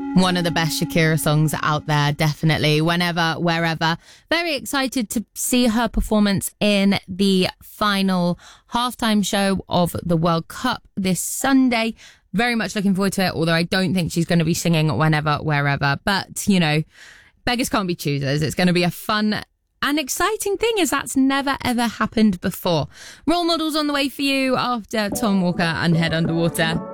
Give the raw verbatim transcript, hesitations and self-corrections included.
One of the best Shakira songs out there, definitely. Whenever, wherever. Very excited to see her performance in the final halftime show of the World Cup this Sunday. Very much looking forward to it, although I don't think she's going to be singing whenever, wherever. But, you know, beggars can't be choosers. It's going to be a fun and exciting thing, as that's never ever happened before. Role models on the way for you after Tom Walker and Head Underwater.